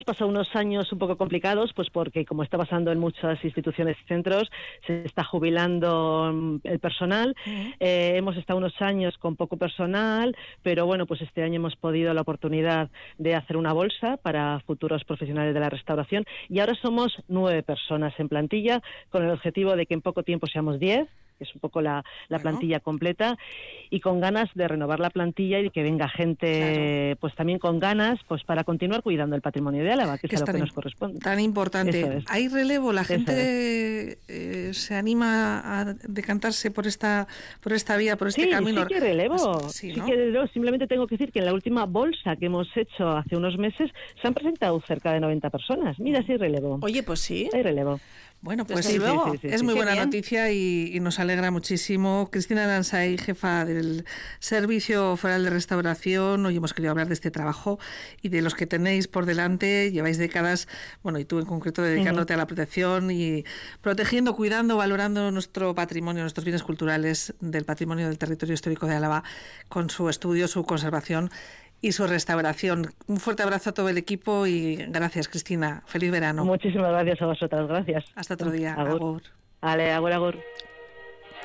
pasado unos años un poco complicados, pues porque, como está pasando en muchas instituciones y centros, se está jubilando el personal. Hemos estado unos años con poco personal, pero bueno, pues este año hemos podido la oportunidad de hacer una bolsa para futuros profesionales de la restauración, y ahora somos 9 personas en plantilla, con el objetivo de que en poco tiempo seamos 10, que es un poco la plantilla completa, y con ganas de renovar la plantilla y de que venga gente pues también con ganas, pues para continuar cuidando el patrimonio de Álava, que es a lo que nos corresponde. Tan importante. Eso es. ¿Hay relevo? ¿La gente se anima a decantarse por esta vía, por este camino? Sí que hay relevo. Sí, ¿no? Sí que hay relevo. Simplemente tengo que decir que en la última bolsa que hemos hecho hace unos meses se han presentado cerca de 90 personas. Mira, sí hay relevo. Oye, pues sí. Hay relevo. Bueno, pues desde luego, es muy buena noticia y nos alegra muchísimo. Cristina Aransay, jefa del Servicio Foral de Restauración, hoy hemos querido hablar de este trabajo y de los que tenéis por delante. Lleváis décadas, bueno, y tú en concreto dedicándote a la protección y protegiendo, cuidando, valorando nuestro patrimonio, nuestros bienes culturales del patrimonio del territorio histórico de Álava, con su estudio, su conservación y su restauración. Un fuerte abrazo a todo el equipo y gracias, Cristina. Feliz verano. Muchísimas gracias a vosotras, gracias. Hasta otro día. Agur. Agur. Ale, agur, agur.